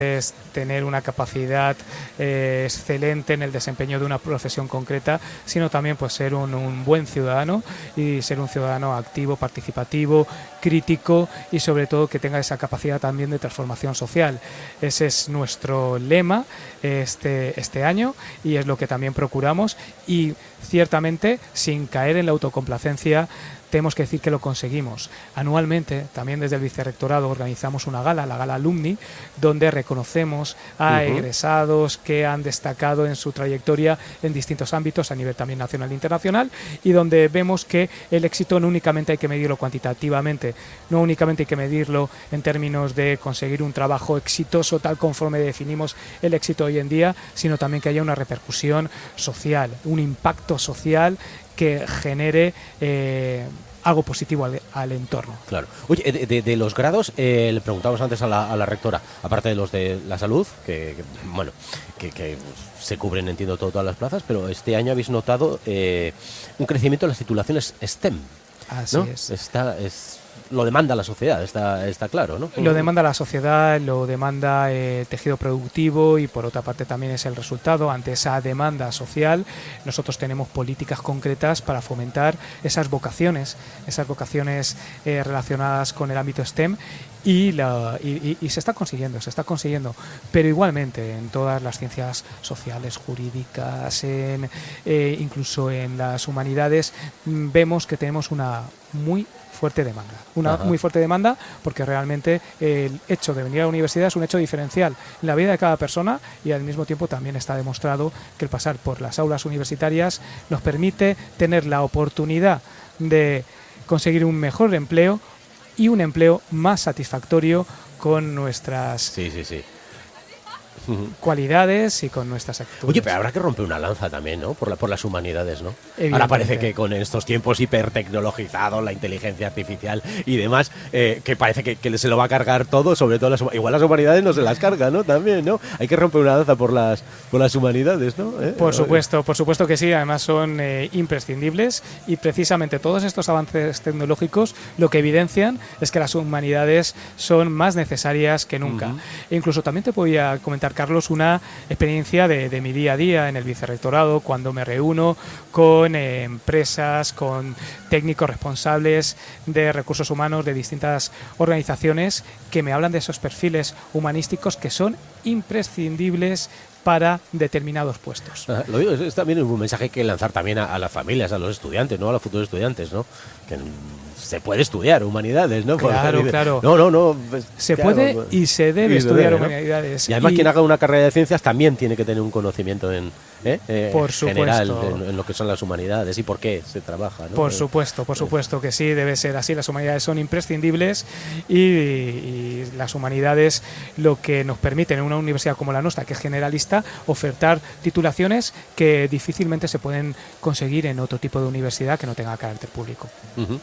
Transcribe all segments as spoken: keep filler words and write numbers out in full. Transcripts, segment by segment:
es tener una capacidad eh, excelente en el desempeño de una profesión concreta, sino también pues ser un, un buen ciudadano y ser un ciudadano activo, participativo, crítico y sobre todo que tenga esa capacidad también de transformación social. Ese es nuestro lema este, este año y es lo que también procuramos y ciertamente sin caer en la autocomplacencia tenemos que decir que lo conseguimos. Anualmente, también desde el Vicerrectorado, organizamos una gala, la Gala Alumni, donde reconocemos a uh-huh. egresados que han destacado en su trayectoria en distintos ámbitos, a nivel también nacional e internacional, y donde vemos que el éxito no únicamente hay que medirlo cuantitativamente, no únicamente hay que medirlo en términos de conseguir un trabajo exitoso tal conforme definimos el éxito hoy en día, sino también que haya una repercusión social, un impacto social que genere eh, algo positivo al, al entorno. Claro. Oye, de, de, de los grados, eh, le preguntábamos antes a la, a la rectora, aparte de los de la salud, que, que bueno, que, que se cubren, entiendo, todo, todas las plazas, pero este año habéis notado eh, un crecimiento de las titulaciones STEM. Así ¿no? es. Está, es. Lo demanda la sociedad, está, está claro, ¿no? Lo demanda la sociedad, lo demanda el tejido productivo y por otra parte también es el resultado. Ante esa demanda social, nosotros tenemos políticas concretas para fomentar esas vocaciones, esas vocaciones eh, relacionadas con el ámbito STEM y, la, y, y, y se está consiguiendo, se está consiguiendo. Pero igualmente en todas las ciencias sociales, jurídicas, en, eh, incluso en las humanidades, vemos que tenemos una muy fuerte demanda, una Ajá. muy fuerte demanda porque realmente el hecho de venir a la universidad es un hecho diferencial en la vida de cada persona y al mismo tiempo también está demostrado que el pasar por las aulas universitarias nos permite tener la oportunidad de conseguir un mejor empleo y un empleo más satisfactorio con nuestras sí, sí, sí. cualidades y con nuestras actitudes. Oye, pero habrá que romper una lanza también, ¿no? Por, la, por las humanidades, ¿no? Ahora parece que con estos tiempos hipertecnologizados, la inteligencia artificial y demás, eh, que parece que, que se lo va a cargar todo, sobre todo las igual las humanidades no se las carga, ¿no? También, ¿no? Hay que romper una lanza por las por las humanidades, ¿no? ¿Eh? Por supuesto, por supuesto que sí, además son eh, imprescindibles y precisamente todos estos avances tecnológicos lo que evidencian es que las humanidades son más necesarias que nunca. Uh-huh. E incluso también te podía comentar, Carlos, una experiencia de, de mi día a día en el Vicerrectorado, cuando me reúno con eh, empresas, con técnicos responsables de recursos humanos de distintas organizaciones que me hablan de esos perfiles humanísticos que son imprescindibles para determinados puestos. Ajá, lo digo, es, es también un mensaje que lanzar también a, a las familias, a los estudiantes, ¿no? A los futuros estudiantes, ¿no? Que se puede estudiar humanidades, ¿no? Claro, Porque, claro. No, no, no. Pues, se claro, puede y se debe y estudiar debe, humanidades. ¿no? Y además y... quien haga una carrera de ciencias también tiene que tener un conocimiento en ¿eh? Eh, por general en, en lo que son las humanidades y por qué se trabaja, ¿no? Por supuesto, por supuesto que sí, debe ser así. Las humanidades son imprescindibles y, y las humanidades lo que nos permiten en una universidad como la nuestra, que es generalista, ofertar titulaciones que difícilmente se pueden conseguir en otro tipo de universidad que no tenga carácter público. Uh-huh.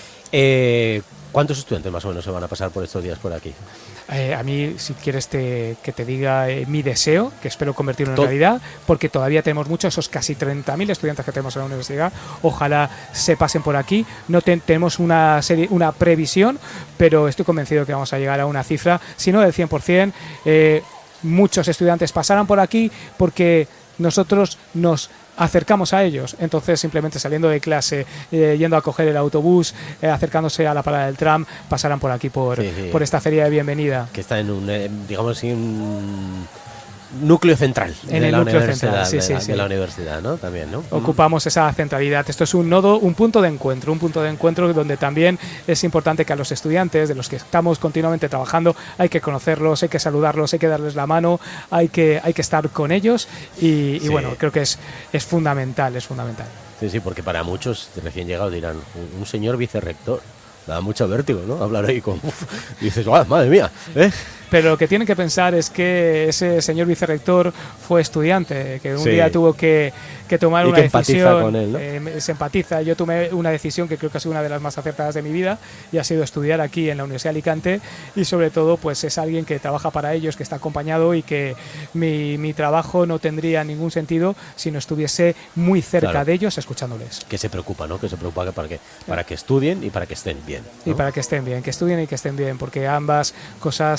Eh, ¿Cuántos estudiantes más o menos se van a pasar por estos días por aquí? Eh, a mí, si quieres te, que te diga eh, mi deseo, que espero convertirlo en Todo. realidad, porque todavía tenemos muchos, esos casi treinta mil estudiantes que tenemos en la universidad, ojalá se pasen por aquí. No te, tenemos una, serie, una previsión, pero estoy convencido que vamos a llegar a una cifra, si no del cien por ciento, eh, muchos estudiantes pasarán por aquí porque nosotros nos acercamos a ellos, entonces simplemente saliendo de clase, eh, yendo a coger el autobús, eh, acercándose a la parada del tram, pasarán por aquí por, sí, sí. por esta feria de bienvenida. Que está en un, eh, digamos así, un núcleo central en de el la núcleo universidad, central, sí, de, sí, la, sí. de la universidad, ¿no? También, ¿no? Ocupamos esa centralidad. Esto es un nodo, un punto de encuentro, un punto de encuentro donde también es importante que a los estudiantes, de los que estamos continuamente trabajando, hay que conocerlos, hay que saludarlos, hay que darles la mano, hay que, hay que estar con ellos y, sí. y bueno, creo que es, es fundamental, es fundamental. Sí, sí, porque para muchos recién llegados dirán, un señor vicerrector, da mucho vértigo, ¿no? Hablar ahí con... Uf, y dices, ¡ah, madre mía! ¿Eh? Pero lo que tienen que pensar es que ese señor vicerrector fue estudiante, que un sí. día tuvo que, que tomar y una que decisión. Con él, ¿no? eh, se empatiza. Yo tomé una decisión que creo que ha sido una de las más acertadas de mi vida y ha sido estudiar aquí en la Universidad de Alicante y sobre todo pues es alguien que trabaja para ellos, que está acompañado y que mi, mi trabajo no tendría ningún sentido si no estuviese muy cerca claro. de ellos escuchándoles. Que se preocupa, ¿no? Que se preocupa para que, para que estudien y para que estén bien, ¿no? Y para que estén bien, que estudien y que estén bien, porque ambas cosas... Eh,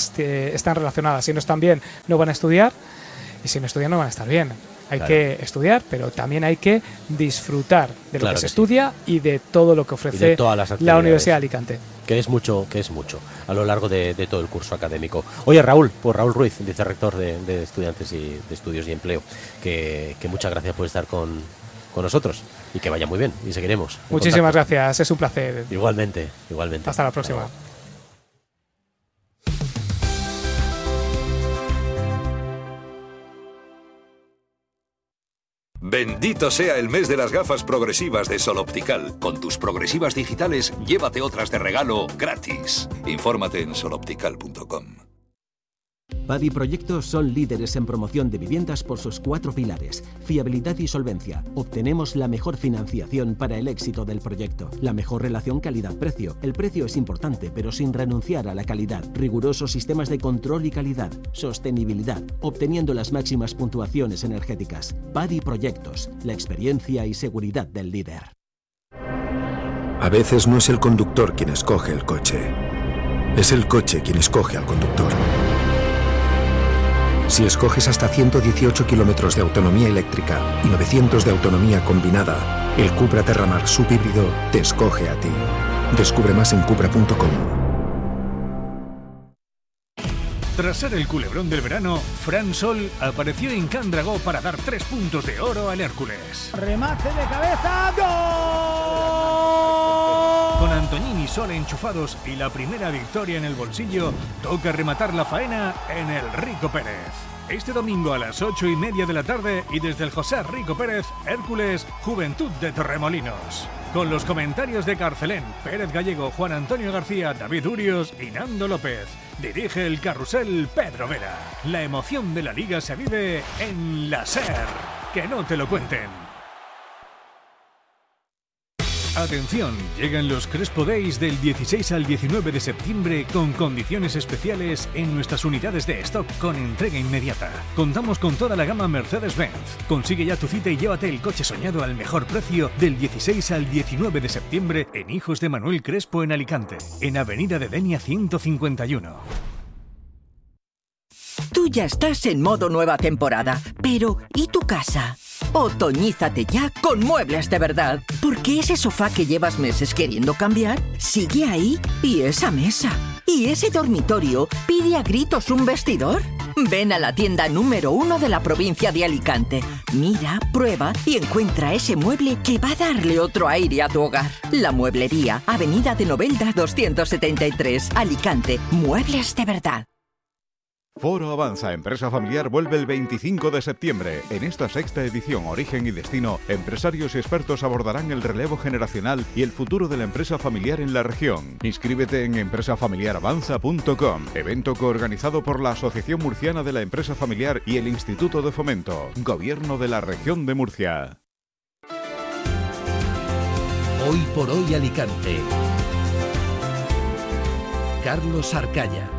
eh, están relacionadas. Si no están bien, no van a estudiar, y si no estudian, no van a estar bien. Hay claro. que estudiar, pero también hay que disfrutar de lo claro que, que se sí. estudia y de todo lo que ofrece la Universidad de Alicante. Que es mucho, que es mucho a lo largo de, de todo el curso académico. Oye, Raúl, pues Raúl Ruiz, vicerrector de, de Estudiantes y de Estudios y Empleo, que, que muchas gracias por estar con, con nosotros y que vaya muy bien y seguiremos. Muchísimas contacto. Gracias, es un placer. Igualmente, igualmente. Hasta la próxima. Hasta Bendito sea el mes de las gafas progresivas de Sol Optical. Con tus progresivas digitales, llévate otras de regalo gratis. Infórmate en sol optical punto com. Padi Proyectos son líderes en promoción de viviendas por sus cuatro pilares: fiabilidad y solvencia. Obtenemos la mejor financiación para el éxito del proyecto. La mejor relación calidad-precio. El precio es importante, pero sin renunciar a la calidad. Rigurosos sistemas de control y calidad. Sostenibilidad, obteniendo las máximas puntuaciones energéticas. Padi Proyectos, la experiencia y seguridad del líder. A veces no es el conductor quien escoge el coche. Es el coche quien escoge al conductor. Si escoges hasta ciento dieciocho kilómetros de autonomía eléctrica y novecientos de autonomía combinada, el Cupra Terramar subhíbrido te escoge a ti. Descubre más en cupra punto com. Tras ser el culebrón del verano, Fran Sol apareció en Can Dragó para dar tres puntos de oro al Hércules. Remate de cabeza, ¡gol! Con Antoñín y Sol enchufados y la primera victoria en el bolsillo, toca rematar la faena en el Rico Pérez. Este domingo a las ocho y media de la tarde y desde el José Rico Pérez, Hércules, Juventud de Torremolinos. Con los comentarios de Carcelén, Pérez Gallego, Juan Antonio García, David Urios y Nando López. Dirige el carrusel Pedro Vera. La emoción de la liga se vive en la SER. Que no te lo cuenten. Atención, llegan los Crespo Days del dieciséis al diecinueve de septiembre con condiciones especiales en nuestras unidades de stock con entrega inmediata. Contamos con toda la gama Mercedes-Benz. Consigue ya tu cita y llévate el coche soñado al mejor precio del dieciséis al diecinueve de septiembre en Hijos de Manuel Crespo en Alicante, en Avenida de Denia ciento cincuenta y uno. Tú ya estás en modo nueva temporada, pero ¿y tu casa? Otoñízate ya con Muebles de Verdad, porque ese sofá que llevas meses queriendo cambiar sigue ahí, y esa mesa, y ese dormitorio pide a gritos un vestidor. Ven a la tienda número uno de la provincia de Alicante. Mira, prueba y encuentra ese mueble que va a darle otro aire a tu hogar. La Mueblería, Avenida de Novelda doscientos setenta y tres, Alicante. Muebles de Verdad. Foro Avanza Empresa Familiar vuelve el veinticinco de septiembre. En esta sexta edición Origen y Destino, empresarios y expertos abordarán el relevo generacional y el futuro de la empresa familiar en la región. Inscríbete en empresa familiar avanza punto com, evento coorganizado por la Asociación Murciana de la Empresa Familiar y el Instituto de Fomento, Gobierno de la Región de Murcia. Hoy por hoy Alicante. Carlos Arcaya.